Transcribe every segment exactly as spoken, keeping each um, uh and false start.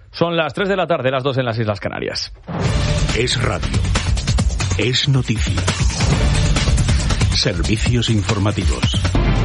Son las tres de la tarde, las dos en las Islas Canarias. Es radio. Es noticia. Servicios informativos.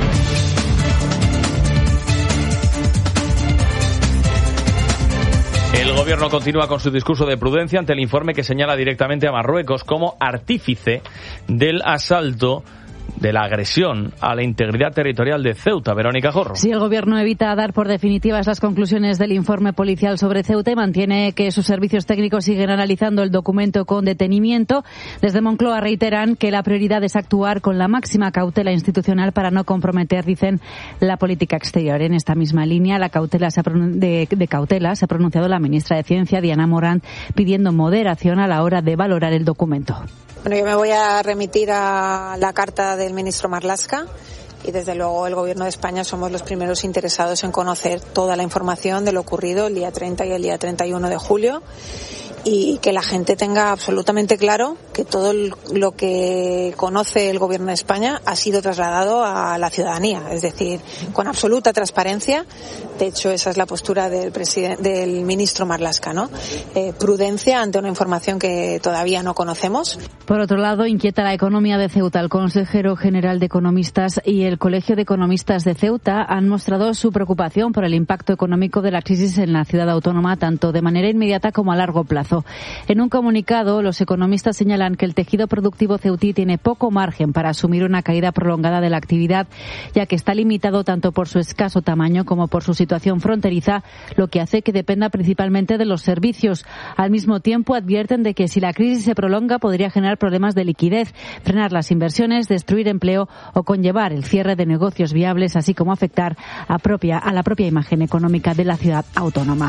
El gobierno continúa con su discurso de prudencia ante el informe que señala directamente a Marruecos como artífice del asalto, de la agresión a la integridad territorial de Ceuta. Verónica Jorro. Si el gobierno evita dar por definitivas las conclusiones del informe policial sobre Ceuta y mantiene que sus servicios técnicos siguen analizando el documento con detenimiento, desde Moncloa reiteran que la prioridad es actuar con la máxima cautela institucional para no comprometer, dicen, la política exterior. En esta misma línea la cautela se ha pronun- de, de cautela se ha pronunciado la ministra de Ciencia, Diana Morant, pidiendo moderación a la hora de valorar el documento. Bueno, yo me voy a remitir a la carta del ministro Marlaska y desde luego el Gobierno de España somos los primeros interesados en conocer toda la información de lo ocurrido el día treinta y el día treinta y uno de julio y que la gente tenga absolutamente claro que todo lo que conoce el Gobierno de España ha sido trasladado a la ciudadanía, es decir, con absoluta transparencia. De hecho, esa es la postura del presidente, del ministro Marlaska, ¿no? Eh, prudencia ante una información que todavía no conocemos. Por otro lado, inquieta la economía de Ceuta. El consejero general de economistas y el Colegio de Economistas de Ceuta han mostrado su preocupación por el impacto económico de la crisis en la ciudad autónoma, tanto de manera inmediata como a largo plazo. En un comunicado, los economistas señalan que el tejido productivo ceutí tiene poco margen para asumir una caída prolongada de la actividad, ya que está limitado tanto por su escaso tamaño como por su situación fronteriza, lo que hace que dependa principalmente de los servicios. Al mismo tiempo, advierten de que si la crisis se prolonga podría generar problemas de liquidez, frenar las inversiones, destruir empleo o conllevar el cierre de negocios viables, así como afectar a, propia, a la propia imagen económica de la ciudad autónoma.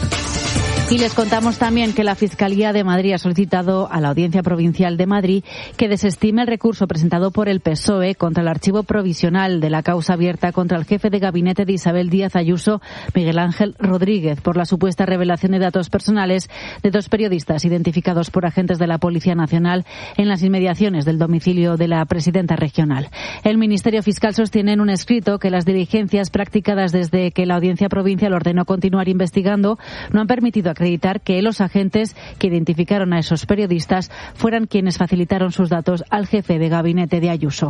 Y les contamos también que la Fiscalía de Madrid ha solicitado a la Audiencia Provincial de Madrid que desestime el recurso presentado por el P S O E contra el archivo provisional de la causa abierta contra el jefe de gabinete de Isabel Díaz Ayuso, Miguel Ángel Rodríguez, por la supuesta revelación de datos personales de dos periodistas identificados por agentes de la Policía Nacional en las inmediaciones del domicilio de la presidenta regional. El Ministerio Fiscal sostiene en un escrito que las diligencias practicadas desde que la Audiencia Provincial ordenó continuar investigando no han permitido acreditar que los agentes que identificaron a esos periodistas fueran quienes facilitaron sus datos al jefe de gabinete de Ayuso.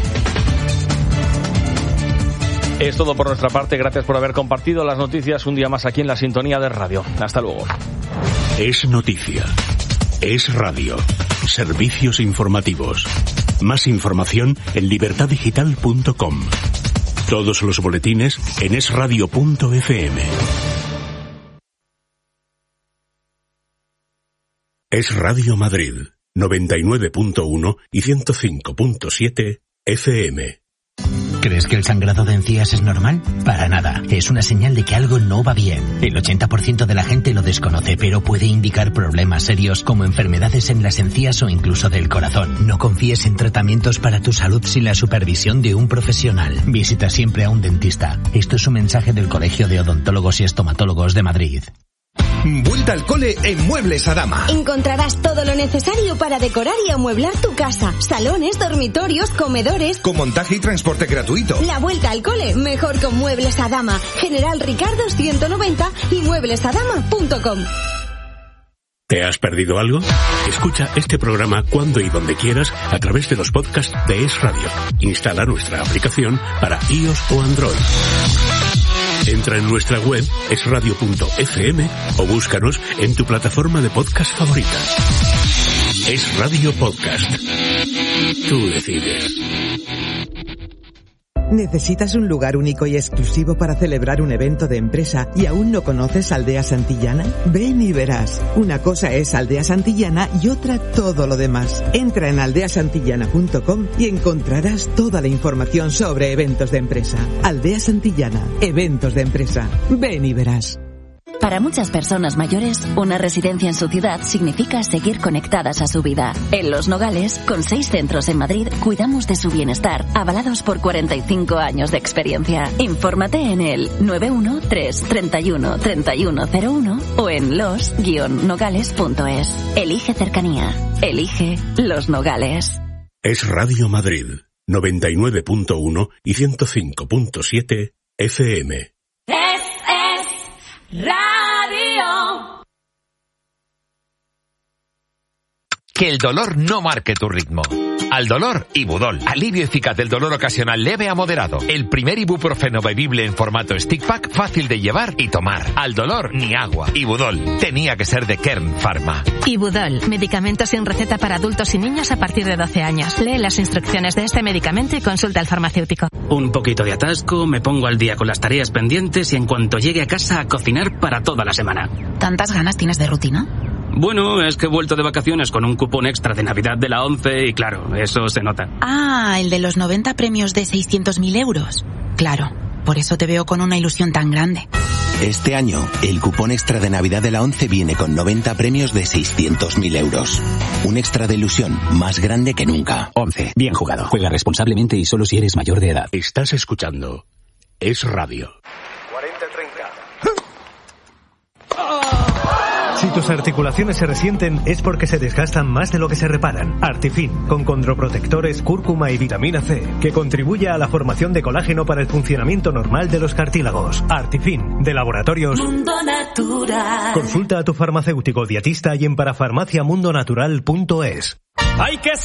Es todo por nuestra parte. Gracias por haber compartido las noticias un día más aquí en la sintonía de radio. Hasta luego. Es noticia. Es radio. Servicios informativos. Más información en libertad digital punto com. Todos los boletines en es radio punto efe eme. Es Radio Madrid, noventa y nueve punto uno y ciento cinco punto siete efe eme. ¿Crees que el sangrado de encías es normal? Para nada. Es una señal de que algo no va bien. El ochenta por ciento de la gente lo desconoce, pero puede indicar problemas serios como enfermedades en las encías o incluso del corazón. No confíes en tratamientos para tu salud sin la supervisión de un profesional. Visita siempre a un dentista. Esto es un mensaje del Colegio de Odontólogos y Estomatólogos de Madrid. Vuelta al cole en Muebles Adama. Encontrarás todo lo necesario para decorar y amueblar tu casa. Salones, dormitorios, comedores. Con montaje y transporte gratuito. La vuelta al cole mejor con Muebles Adama. General Ricardo ciento noventa y muebles adama punto com. ¿Te has perdido algo? Escucha este programa cuando y donde quieras a través de los podcasts de Es Radio. Instala nuestra aplicación para iOS o Android. Entra en nuestra web es radio punto efe eme o búscanos en tu plataforma de podcast favorita. Es Radio Podcast. Tú decides. ¿Necesitas un lugar único y exclusivo para celebrar un evento de empresa y aún no conoces Aldea Santillana? Ven y verás. Una cosa es Aldea Santillana y otra todo lo demás. Entra en aldea santillana punto com y encontrarás toda la información sobre eventos de empresa. Aldea Santillana, eventos de empresa. Ven y verás. Para muchas personas mayores, una residencia en su ciudad significa seguir conectadas a su vida. En Los Nogales, con seis centros en Madrid, cuidamos de su bienestar, avalados por cuarenta y cinco años de experiencia. Infórmate en el nueve uno tres, treinta y uno, treinta y uno cero uno o en los guion nogales punto es. Elige cercanía. Elige Los Nogales. Es Radio Madrid, noventa y nueve punto uno y ciento cinco punto siete efe eme. Es, es Radio. Que el dolor no marque tu ritmo. Al dolor, Ibudol. Alivio eficaz del dolor ocasional leve a moderado. El primer ibuprofeno bebible en formato stick pack, fácil de llevar y tomar. Al dolor, ni agua. Ibudol. Tenía que ser de Kern Pharma. Ibudol. Medicamento sin receta para adultos y niños a partir de doce años. Lee las instrucciones de este medicamento y consulta al farmacéutico. Un poquito de atasco, me pongo al día con las tareas pendientes y en cuanto llegue a casa a cocinar para toda la semana. ¿Tantas ganas tienes de rutina? Bueno, es que he vuelto de vacaciones con un cupón extra de Navidad de la ONCE y claro, eso se nota. Ah, el de los noventa premios de seiscientos mil euros. Claro, por eso te veo con una ilusión tan grande. Este año, el cupón extra de Navidad de la ONCE viene con noventa premios de seiscientos mil euros. Un extra de ilusión más grande que nunca. ONCE, bien jugado. Juega responsablemente y solo si eres mayor de edad. Estás escuchando Es Radio. cuarenta treinta. Si tus articulaciones se resienten es porque se desgastan más de lo que se reparan. Artifin, con condroprotectores, cúrcuma y vitamina C, que contribuye a la formación de colágeno para el funcionamiento normal de los cartílagos. Artifin, de Laboratorios Mundo Natural. Consulta a tu farmacéutico dietista y en parafarmaciamundonatural punto es. Hay que